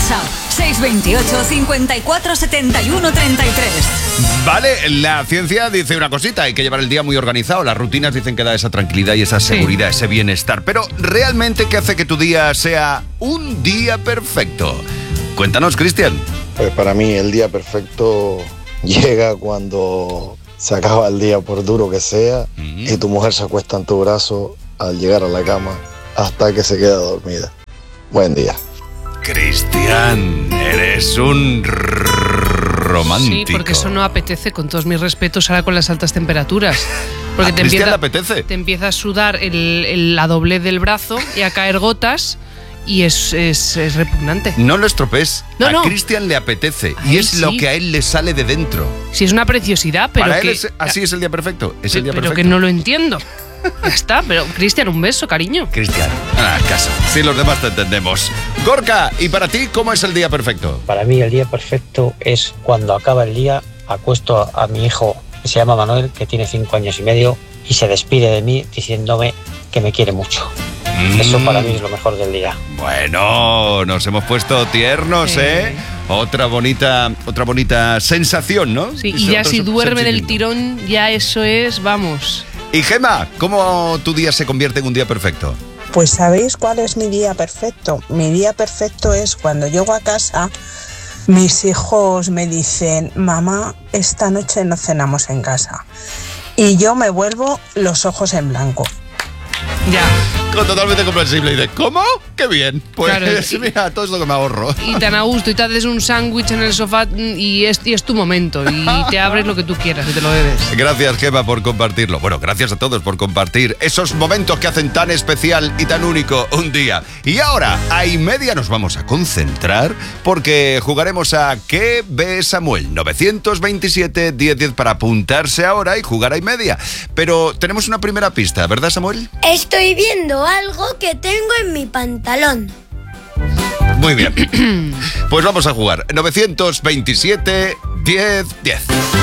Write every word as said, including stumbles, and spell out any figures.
WhatsApp seis dos ocho, cincuenta y cuatro, setenta y uno, treinta y tres. Vale, la ciencia dice una cosita, hay que llevar el día muy organizado. Las rutinas dicen que da esa tranquilidad y esa seguridad, sí. ese bienestar. Pero, ¿realmente qué hace que tu día sea un día perfecto? Cuéntanos, Cristian. Pues para mí el día perfecto llega cuando se acaba el día, por duro que sea, mm. y tu mujer se acuesta en tu brazo al llegar a la cama hasta que se queda dormida. Buen día. Cristian, eres un romántico. Sí, porque eso no apetece, con todos mis respetos, ahora con las altas temperaturas. Porque ¿A te Cristian empieza, le apetece? Te empieza a sudar el, el, la doblez del brazo y a caer gotas y es, es, es repugnante. No lo estropees. No, a no. Cristian le apetece Ay, y es sí. lo que a él le sale de dentro. Sí, es una preciosidad, pero Para que, él es, así es el día perfecto. Es el día pero perfecto. que no lo entiendo. Ya está, pero Cristian, un beso, cariño. Cristian, a casa. Si los demás te entendemos. Gorka, ¿y para ti cómo es el día perfecto? Para mí el día perfecto es cuando acaba el día, acuesto a, a mi hijo, que se llama Manuel, que tiene cinco años y medio, y se despide de mí diciéndome que me quiere mucho. Mm. Eso para mí es lo mejor del día. Bueno, nos hemos puesto tiernos, sí. ¿eh? Otra bonita, otra bonita sensación, ¿no? Sí, y ya si duerme del tirón, ya eso es, vamos. Y Gemma, ¿cómo tu día se convierte en un día perfecto? Pues ¿sabéis cuál es mi día perfecto? Mi día perfecto es cuando llego a casa, mis hijos me dicen, mamá, esta noche no cenamos en casa. Y yo me vuelvo los ojos en blanco. Ya. Totalmente comprensible. Y de, ¿cómo? ¡Qué bien! Pues claro, y, mira, todo esto que me ahorro. Y tan a gusto, y te haces un sándwich en el sofá y es, y es tu momento. Y te abres lo que tú quieras y te lo bebes. Gracias, Gemma, por compartirlo. Bueno, gracias a todos por compartir esos momentos que hacen tan especial y tan único un día. Y ahora, a y media nos vamos a concentrar porque jugaremos a ¿Qué ve Samuel? nueve dos siete, diez diez para apuntarse ahora y jugar a y media. Pero tenemos una primera pista, ¿verdad, Samuel? Estoy viendo algo que tengo en mi pantalón. Muy bien. Pues vamos a jugar. nueve dos siete, diez diez.